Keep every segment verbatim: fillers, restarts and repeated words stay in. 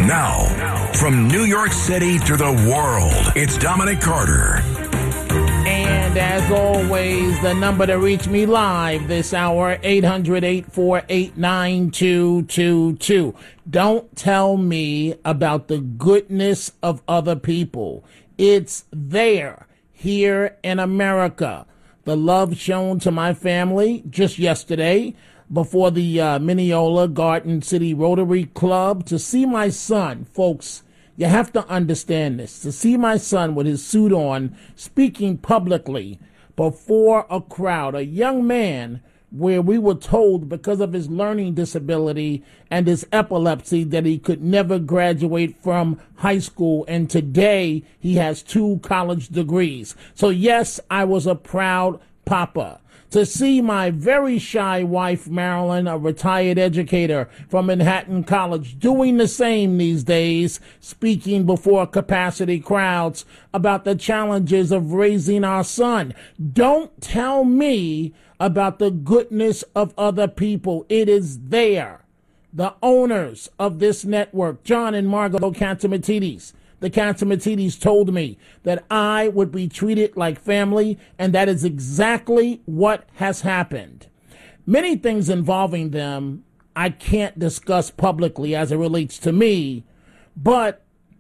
Now, from New York City to the world, it's Dominic Carter. And as always, the number to reach me live this hour, eight hundred, eight four eight, nine two two two. Don't tell me about the goodness of other people. It's there, here in America. The love shown to my family just yesterday before the uh, Mineola Garden City Rotary Club to see my son, folks. You have to understand this. To see my son with his suit on, speaking publicly before a crowd, a young man where we were told because of his learning disability and his epilepsy that he could never graduate from high school. And today he has two college degrees. So yes, I was a proud papa. To see my very shy wife, Marilyn, a retired educator from Manhattan College, doing the same these days, speaking before capacity crowds about the challenges of raising our son. Don't tell me about the goodness of other people. It is there. The owners of this network, John and Margot Catsimatidis, the Catsimatidis told me that I would be treated like family, and that is exactly what has happened. Many things involving them I can't discuss publicly as it relates to me, but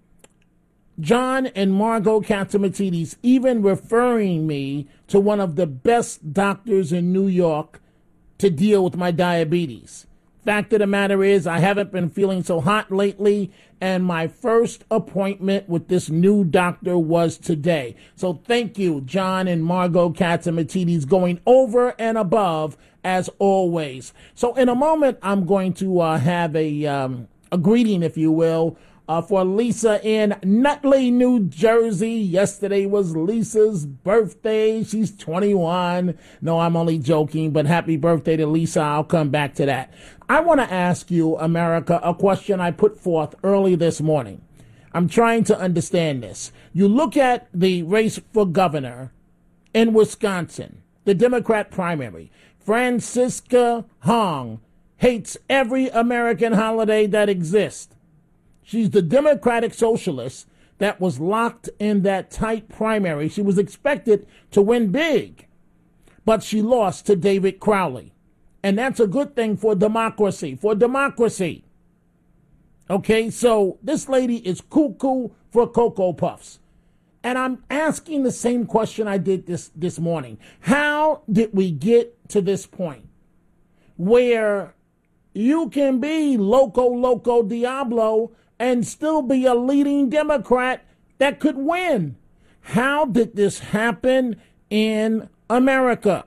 John and Margot Catsimatidis even referring me to one of the best doctors in New York to deal with my diabetes. Fact of the matter is, I haven't been feeling so hot lately, and my first appointment with this new doctor was today. So thank you, John and Margot Catsimatidis, going over and above as always. So in a moment, I'm going to uh, have a um, a greeting, if you will, Uh, for Lisa in Nutley, New Jersey. Yesterday was Lisa's birthday. She's twenty-one. No, I'm only joking, but happy birthday to Lisa. I'll come back to that. I want to ask you, America, a question I put forth early this morning. I'm trying to understand this. You look at the race for governor in Wisconsin, the Democrat primary. Francisca Hong hates every American holiday that exists. She's the Democratic socialist that was locked in that tight primary. She was expected to win big, but she lost to David Crowley. And that's a good thing for democracy, for democracy. Okay, so this lady is cuckoo for Cocoa Puffs. And I'm asking the same question I did this, this morning. How did we get to this point where you can be Loco Loco Diablo and still be a leading Democrat that could win? How did this happen in America?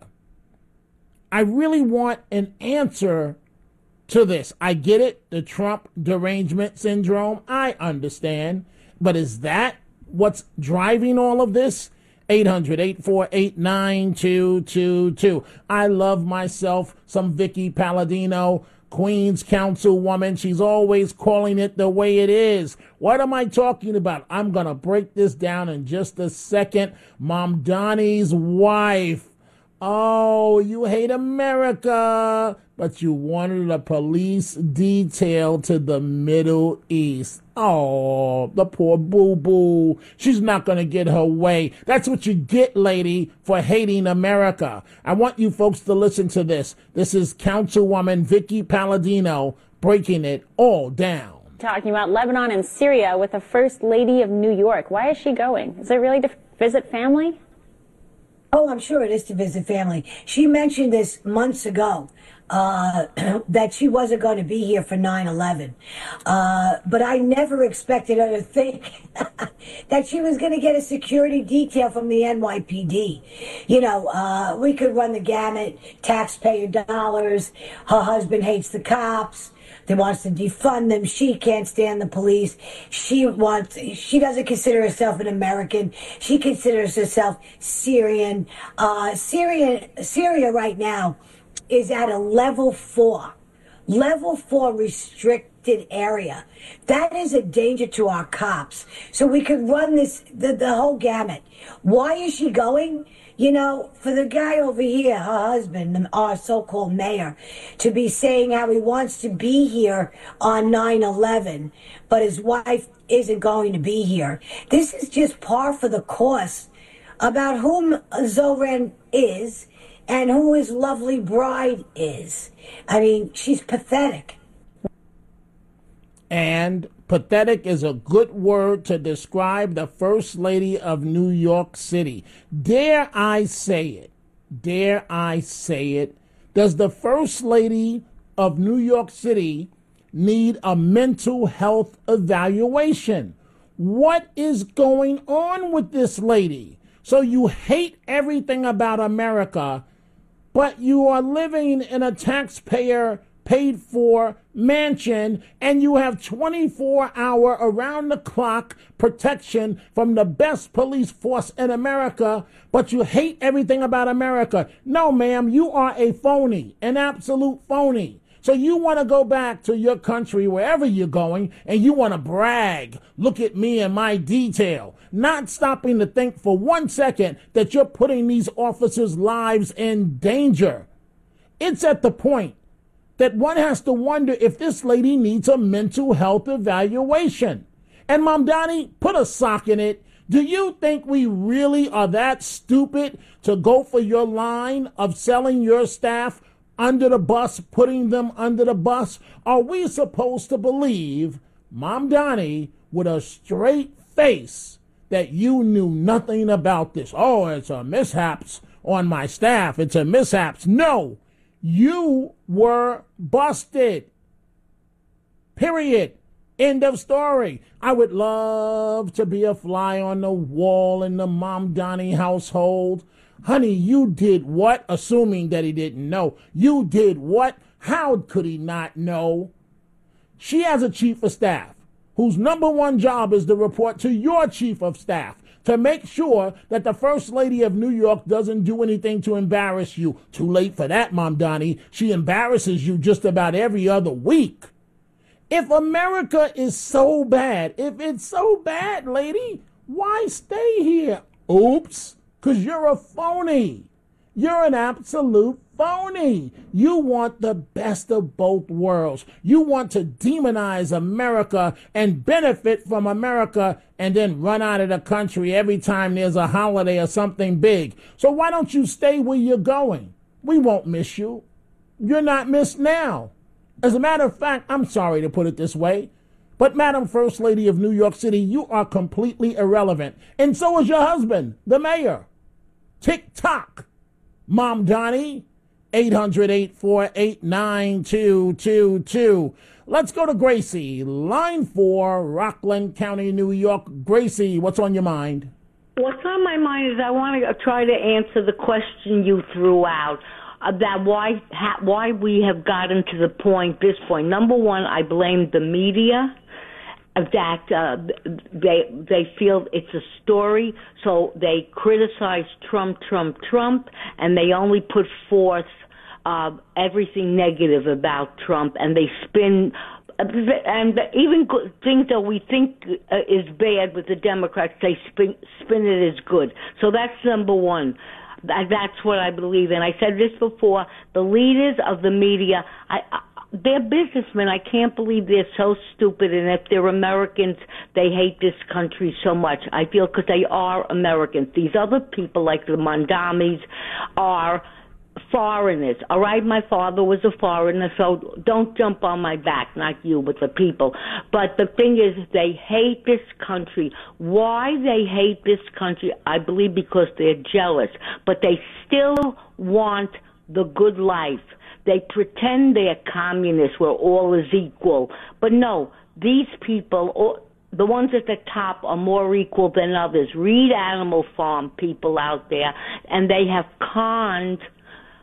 I really want an answer to this. I get it, the Trump derangement syndrome. I understand. But is that what's driving all of this? eight hundred, eight four eight, nine two two two. I love myself some Vicky Palladino, Queens Councilwoman. She's always calling it the way it is. What am I talking about? I'm going to break this down in just a second. Mom Donnie's wife. Oh, you hate America, but you wanted a police detail to the Middle East. Oh, the poor boo-boo. She's not going to get her way. That's what you get, lady, for hating America. I want you folks to listen to this. This is Councilwoman Vicky Palladino breaking it all down. Talking about Lebanon and Syria with the First Lady of New York. Why is she going? Is it really to visit family? Oh, I'm sure it is to visit family. She mentioned this months ago, uh, that she wasn't going to be here for nine eleven. Uh, but I never expected her to think that she was going to get a security detail from the N Y P D. You know, uh, we could run the gamut, taxpayer dollars, her husband hates the cops. They wants to defund them. She can't stand the police. She wants, she doesn't consider herself an American. She considers herself Syrian. Uh, Syria, Syria right now is at a level four, level four restrict area. That is a danger to our cops. So we could run this, the, the whole gamut. Why is she going? You know, for the guy over here, her husband, our so-called mayor, to be saying how he wants to be here on nine eleven, but his wife isn't going to be here. This is just par for the course about whom Zoran is and who his lovely bride is. I mean, she's pathetic. And pathetic is a good word to describe the First Lady of New York City. Dare I say it? Dare I say it? Does the First Lady of New York City need a mental health evaluation? What is going on with this lady? So you hate everything about America, but you are living in a taxpayer paid for mansion, and you have twenty-four hour around the clock protection from the best police force in America, but you hate everything about America. No, ma'am, you are a phony, an absolute phony. So you want to go back to your country, wherever you're going, and you want to brag. Look at me and my detail. Not stopping to think for one second that you're putting these officers' lives in danger. It's at the point that one has to wonder if this lady needs a mental health evaluation. And Mamdani, put a sock in it. Do you think we really are that stupid to go for your line of selling your staff under the bus, putting them under the bus? Are we supposed to believe, Mamdani, with a straight face, that you knew nothing about this? Oh, it's a mishaps on my staff. It's a mishaps. No. You were busted. Period. End of story. I would love to be a fly on the wall in the Mamdani household. Honey, you did what? Assuming that he didn't know. You did what? How could he not know? She has a chief of staff whose number one job is to report to your chief of staff, to make sure that the First Lady of New York doesn't do anything to embarrass you. Too late for that, Mamdani. She embarrasses you just about every other week. If America is so bad, if it's so bad, lady, why stay here? Oops, because you're a phony. You're an absolute phony. You want the best of both worlds. You want to demonize America and benefit from America and then run out of the country every time there's a holiday or something big. So why don't you stay where you're going? We won't miss you. You're not missed now. As a matter of fact, I'm sorry to put it this way, but Madam First Lady of New York City, you are completely irrelevant. And so is your husband, the mayor. Tick-tock. Mamdani, eight hundred, eight four eight, nine two two two. Let's go to Gracie, line four, Rockland County, New York. Gracie, what's on your mind? What's on my mind is I want to try to answer the question you threw out about why ha, why we have gotten to the point, this point. Number one, I blame the media. That uh, they they feel it's a story, so they criticize Trump, Trump, Trump, and they only put forth uh, everything negative about Trump, and they spin, and even things that we think uh, is bad with the Democrats, they spin, spin it as good. So that's number one. That's what I believe in. I said this before. The leaders of the media, I, I they're businessmen. I can't believe they're so stupid. And if they're Americans, they hate this country so much. I feel because they are Americans. These other people, like the Mamdanis, are foreigners. All right, my father was a foreigner, so don't jump on my back, not you, but the people. But the thing is, they hate this country. Why they hate this country, I believe because they're jealous. But they still want the good life. They pretend they're communists where all is equal. But no, these people, the ones at the top, are more equal than others. Read Animal Farm people out there, and they have conned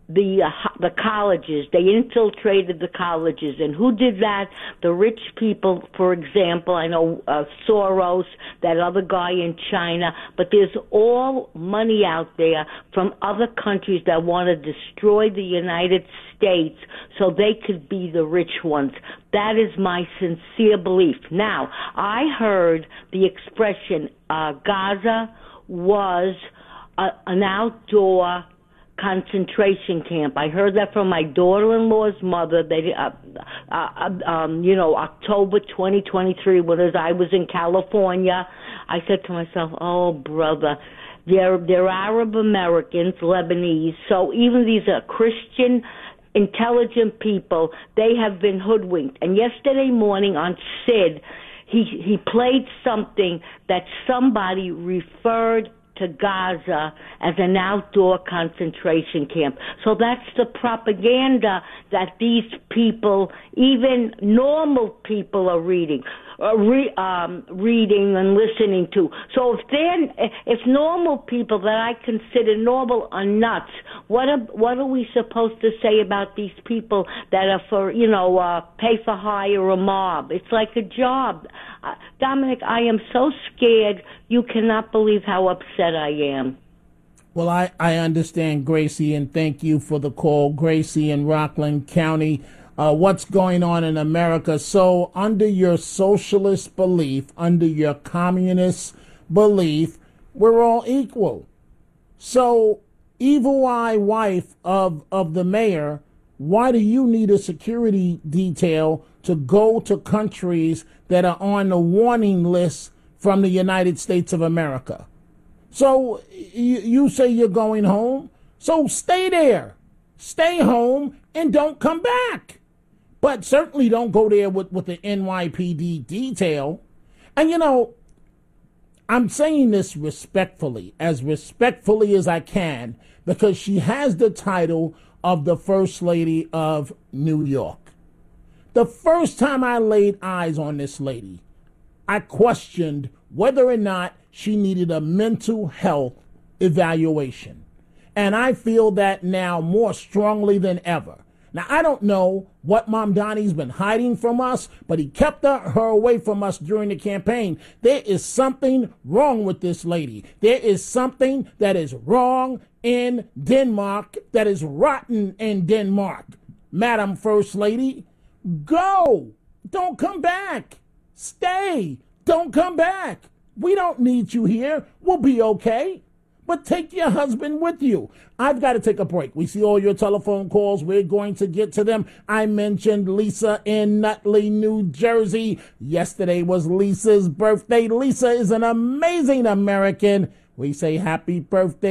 the uh, the colleges. They infiltrated the colleges. And who did that? The rich people, for example. I know uh, Soros, that other guy in China. But there's all money out there from other countries that want to destroy the United States so they could be the rich ones. That is my sincere belief. Now, I heard the expression uh, Gaza was a, an outdoor concentration camp. I heard that from my daughter-in-law's mother. They, uh, uh, um, you know, October twenty twenty-three, when as I was in California, I said to myself, "Oh, brother, they're they're Arab Americans, Lebanese. So even these are Christian, intelligent people. They have been hoodwinked." And yesterday morning on Sid, he he played something that somebody referred to Gaza as an outdoor concentration camp. So that's the propaganda that these people, even normal people, are reading, uh, re, um, reading and listening to. So if they're, if normal people that I consider normal are nuts, what are, what are we supposed to say about these people that are for, you know, uh, pay for hire a mob? It's like a job. Uh, Dominic, I am so scared. You cannot believe how upset I am. Well, I, I understand, Gracie, and thank you for the call, Gracie in Rockland County. Uh, what's going on in America? So under your socialist belief, under your communist belief, we're all equal. So evil eye wife of, of the mayor, why do you need a security detail to go to countries that are on the warning list from the United States of America? So you, you say you're going home, so stay there. Stay home and don't come back. But certainly don't go there with, with the N Y P D detail. And, you know, I'm saying this respectfully, as respectfully as I can, because she has the title of the First Lady of New York. The first time I laid eyes on this lady, I questioned whether or not she needed a mental health evaluation. And I feel that now more strongly than ever. Now, I don't know what Mamdani's been hiding from us, but he kept her away from us during the campaign. There is something wrong with this lady. There is something that is wrong in Denmark, that is rotten in Denmark. Madam First Lady, go. Don't come back. Stay. Don't come back. We don't need you here. We'll be okay. But take your husband with you. I've got to take a break. We see all your telephone calls. We're going to get to them. I mentioned Lisa in Nutley, New Jersey. Yesterday was Lisa's birthday. Lisa is an amazing American. We say happy birthday